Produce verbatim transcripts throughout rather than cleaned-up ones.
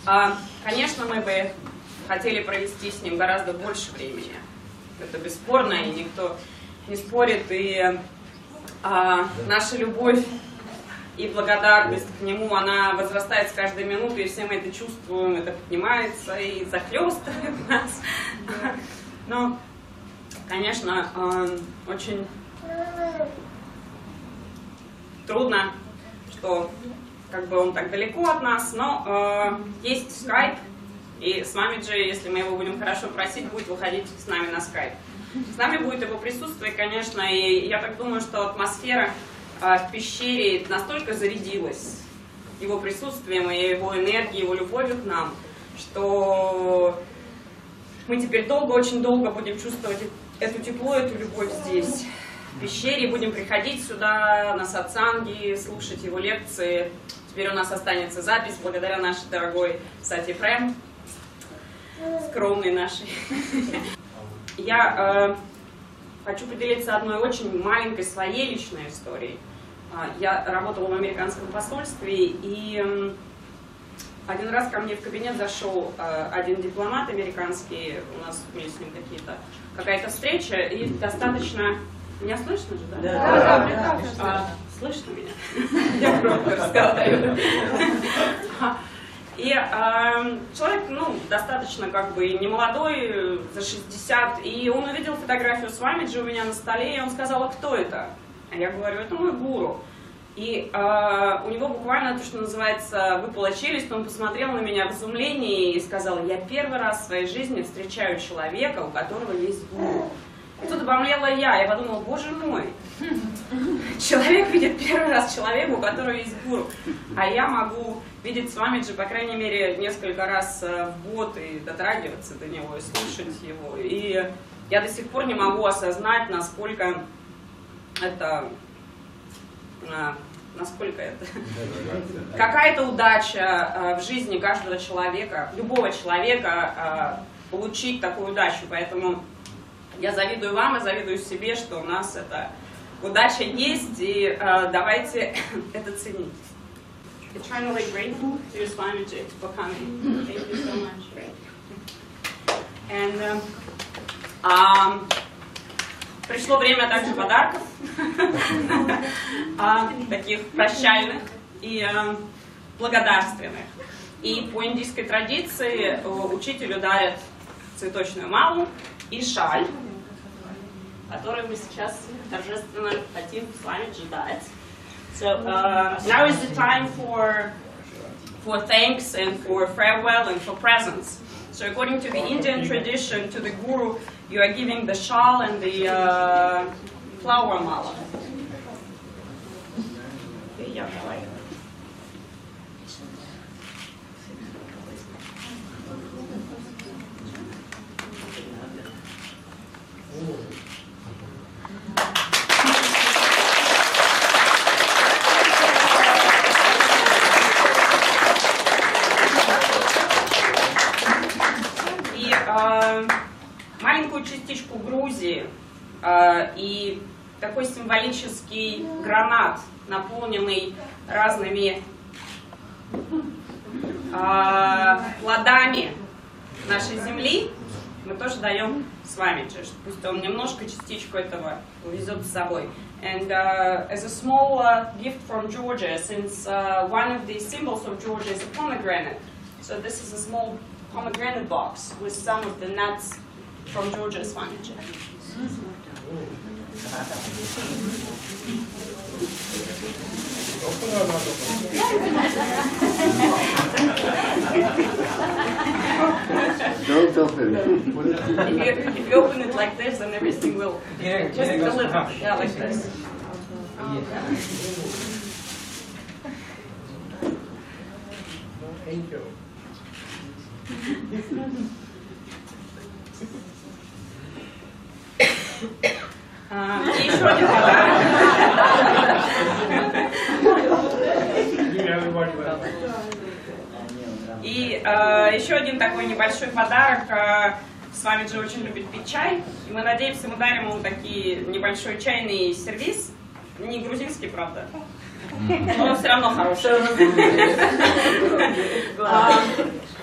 Конечно, мы бы хотели провести с ним гораздо больше времени. Это бесспорно, и никто не спорит. И а, наша любовь и благодарность к нему, она возрастает с каждой минутой, и все мы это чувствуем, это поднимается и захлестывает нас. Но, конечно, очень трудно, что как бы он так далеко от нас, но есть скайп, и с вами же, если мы его будем хорошо просить, будет выходить с нами на скайп. С нами будет его присутствие, конечно, и я так думаю, что атмосфера в пещере настолько зарядилась его присутствием и его энергией, его любовью к нам, что мы теперь долго, очень долго будем чувствовать эту тепло, эту любовь здесь, в пещере, будем приходить сюда на сатсанги, слушать его лекции. Теперь у нас останется запись благодаря нашей дорогой Сати Прем, скромной нашей. Я э, хочу поделиться одной очень маленькой своей личной историей. Я работала в американском посольстве, и один раз ко мне в кабинет зашел один дипломат американский, у нас были с ним какие-то, какая-то встреча, и достаточно... Меня слышно же, да? Да, да, да, да, да. А, слышно меня? Я громко разговариваю. И э, человек, ну, достаточно как бы немолодой, за шестьдесят, и он увидел фотографию с Свамиджи у меня на столе, и он сказал: а кто это? А я говорю: это мой гуру. И э, у него буквально то, что называется, выпала челюсть, он посмотрел на меня в изумлении и сказал: я первый раз в своей жизни встречаю человека, у которого есть гуру. И тут обомлела я, я подумала: боже мой, человек видит первый раз человека, у которого есть гуру, а я могу видеть Свамиджи, по крайней мере, несколько раз в год и дотрагиваться до него, и слушать его. И я до сих пор не могу осознать, насколько это, насколько это, какая-то удача в жизни каждого человека, любого человека, получить такую удачу. Поэтому я завидую вам и завидую себе, что у нас эта удача есть, и давайте это ценить. Eternally grateful to your Swamiji for coming. Thank you so much. And um, um, пришло время также подарков, таких прощальных и благодарственных. И по индийской традиции учителю дарят цветочную малу и шаль, которую мы сейчас торжественно хотим с вами дать. So uh, now is the time for for thanks and for farewell and for presents. So according to the Indian tradition, to the guru, you are giving the shawl and the uh, flower mala. Маленькую частичку Грузии э, и такой символический гранат, наполненный разными э, плодами нашей земли, мы тоже даем Свамиджи, пусть он немножко частичку этого увезет с собой. And uh, as a small uh, gift from Georgia, since uh, one of the symbols of Georgia is a pomegranate, so this is a small pomegranate box with some of the nuts from Georgia's Swamiji. Don't open it. If you, if you open it like this, then everything will yeah, just yeah, a little, yeah, yeah, like this. Thank you. А, и еще один подарок. И а, еще один такой небольшой подарок. А, Свамиджи очень любит пить чай. И мы надеемся, мы дарим ему такие небольшой чайный сервиз. Не грузинский, правда. Но он все равно хороший.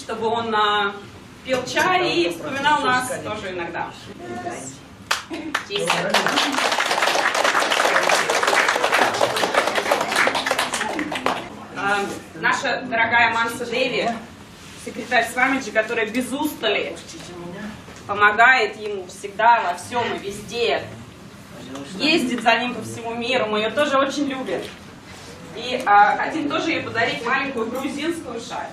чтобы он а, пил чай и вспоминал нас тоже иногда. А, наша дорогая Манса Деви, секретарь Свамиджи, которая без устали помогает ему всегда, во всем и везде, ездит за ним по всему миру, мы ее тоже очень любим. И а, хотим тоже ей подарить маленькую грузинскую шаль.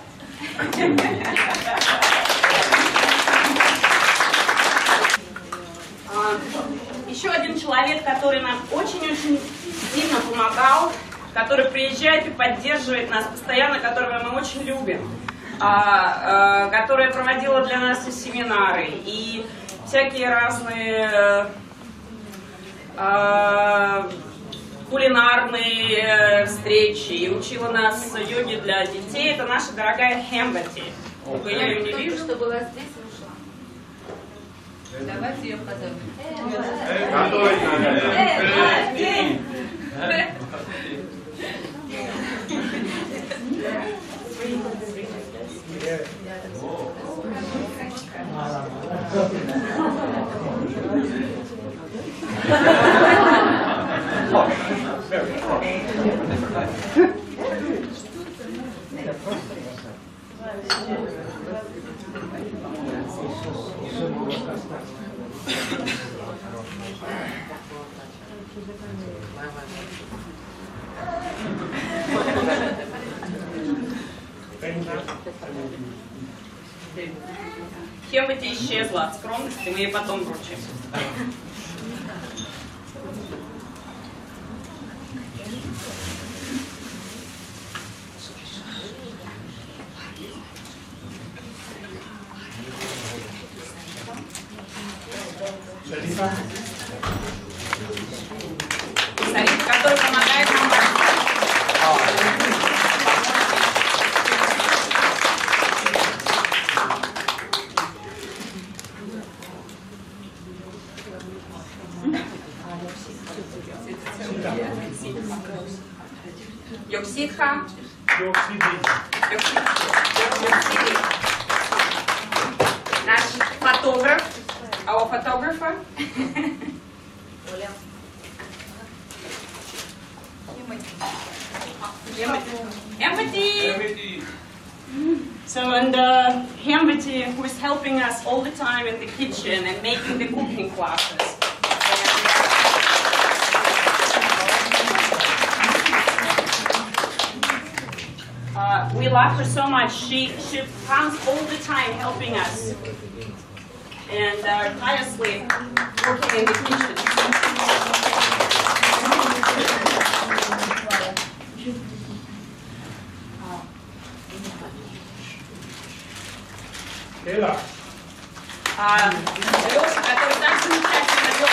Еще один человек, который нам очень-очень сильно помогал, который приезжает и поддерживает нас постоянно, которого мы очень любим, а, а, которая проводила для нас и семинары, и всякие разные а, кулинарные э, встречи, и учила нас йоге для детей. Это наша дорогая Хембати. Только я ее не вижу. Что была здесь, ушла. Давайте ее поздравим. Хембати исчезла от скромности, мы ей потом вручим. Сарик, который помогает нам. Йоксидха. Наш фотограф. Our photographer. Empathy. So, and uh, Hemvati, who is helping us all the time in the kitchen and making the cooking classes. Uh, we love her so much. She she comes all the time helping us and uh, tirelessly working in the kitchen. Ela. А, Леша, который так замечательно вел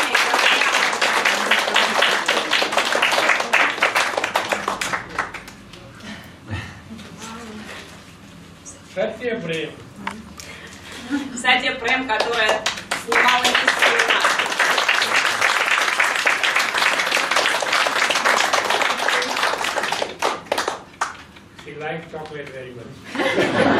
Сатья Прем. Сатья Прем, которая снимала миссию у нас. She likes chocolate very much.